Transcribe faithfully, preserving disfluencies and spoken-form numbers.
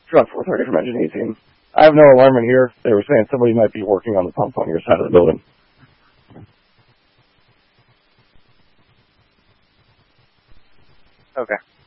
Truck four thirty from Engine eighteen. I have no alarm in here. They were saying somebody might be working on the pump on your side of the building. Okay.